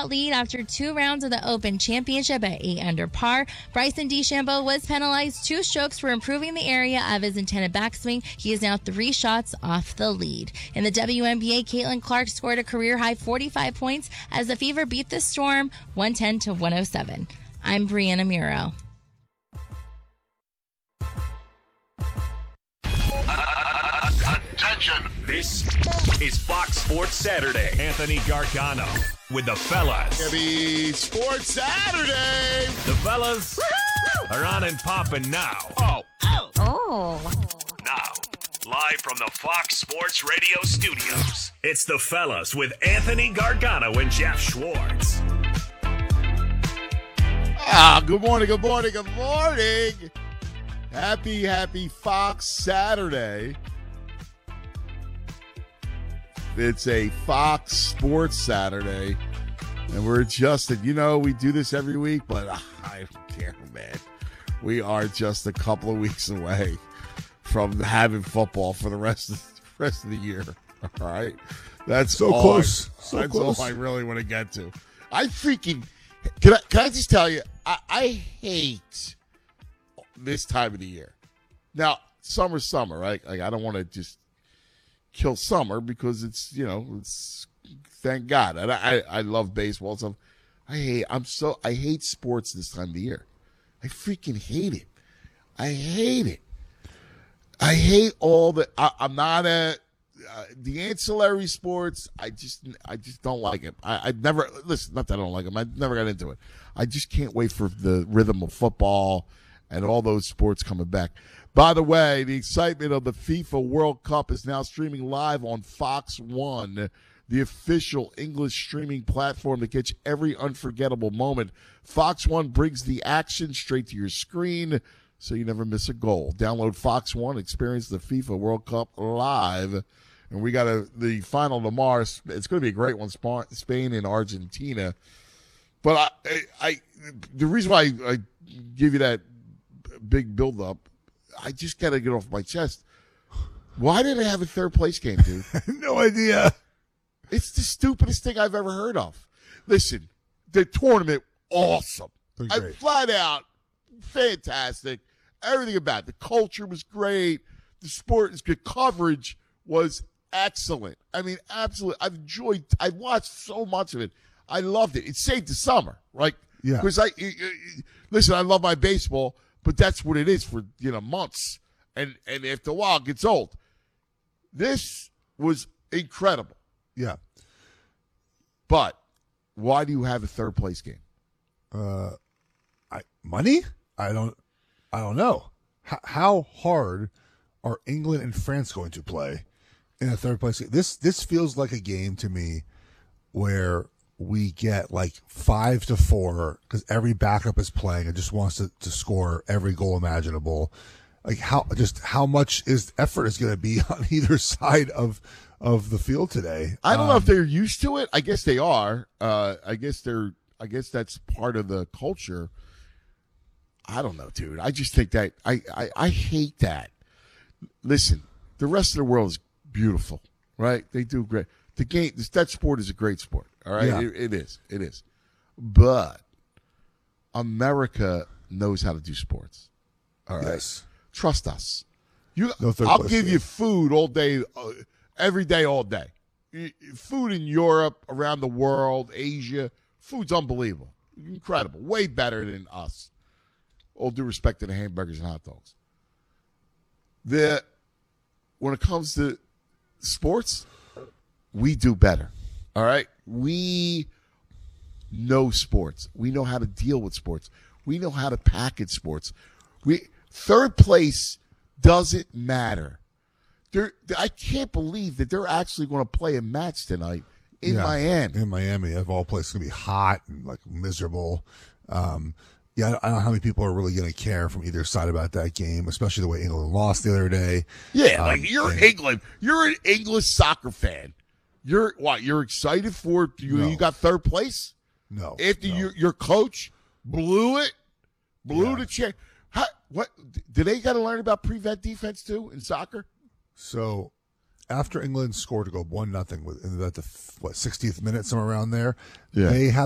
that lead after 2 rounds of the Open Championship at 8 under par. Bryson DeChambeau was penalized 2 strokes for improving the area of his intended backswing. He is now 3 shots off the lead. In the WNBA, Caitlin Clark scored a career-high 45 points as the Fever beat the Storm 110-107. I'm Brianna Muro. Attention! This is Fox Sports Saturday. Anthony Gargano with the fellas. Happy Sports Saturday! The fellas are on and popping now. Oh. Now, live from the Fox Sports Radio studios, it's the fellas with Anthony Gargano and Jeff Schwartz. Good morning. Happy Fox Saturday. It's a Fox Sports Saturday, and we're adjusted. You know, we do this every week, but I don't care, man. We are just a couple of weeks away from having football for the rest of the year. All right? That's so close. That's all I really want to get to. I freaking – can I just tell you, I hate this time of the year. Now, summer's summer, right? Like, I don't want to just kill summer because it's thank God. And I love baseball. So I hate sports this time of the year. I freaking hate it. I hate it. I hate all the. I'm not the ancillary sports. I just don't like it. I never listen. Not that I don't like them. I never got into it. I just can't wait for the rhythm of football and all those sports coming back. By the way, the excitement of the FIFA World Cup is now streaming live on Fox One, the official English streaming platform that gets every unforgettable moment. Fox One brings the action straight to your screen so you never miss a goal. Download Fox One, experience the FIFA World Cup live. And we got the final tomorrow. It's going to be a great one, Spain and Argentina. But the reason why I give you that big build-up, I just got to get off my chest. Why did they have a third-place game, dude? No idea. It's the stupidest thing I've ever heard of. Listen, the tournament, awesome. Flat out, fantastic. Everything about it. The culture was great. The sport is good. Coverage was excellent. I mean, absolutely. I've watched so much of it. I loved it. It saved the summer, right? Yeah. Because listen, I love my baseball, but that's what it is for, months. And after a while, it gets old. This was incredible. Yeah. But why do you have a third place game? Money? I don't know. How hard are England and France going to play in a third place game? This feels like a game to me where we get like 5-4 because every backup is playing and just wants to score every goal imaginable. Like how much effort is going to be on either side of the field today? I don't know if they're used to it. I guess they are. I guess that's part of the culture. I don't know, dude. I just think that I hate that. Listen, the rest of the world is beautiful, right? They do great. The game, that sport is a great sport. All right, yeah. It is. But America knows how to do sports. All right, yes. Trust us. I'll give you food all day, every day, all day. Food in Europe, around the world, Asia, food's unbelievable, incredible, way better than us. All due respect to the hamburgers and hot dogs. When it comes to sports, we do better. All right? We know sports. We know how to deal with sports. We know how to package sports. Third place doesn't matter. I can't believe that they're actually going to play a match tonight in Miami. In Miami, of all places, it's going to be hot and like miserable. I don't know how many people are really going to care from either side about that game, especially the way England lost the other day. Yeah, England. You're an English soccer fan. You're excited for you got third place? No. After your coach blew the chair. What do they got to learn about prevent defense too in soccer? So after England scored to go 1-0 in the 60th minute, somewhere around there, they had